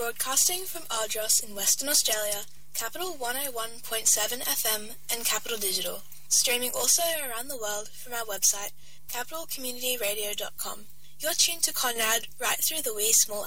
broadcasting from Ardros in Western Australia, Capital 101.7 FM and Capital Digital, streaming also around the world from our website, capitalcommunityradio.com. You're tuned to Conrad right through the wee small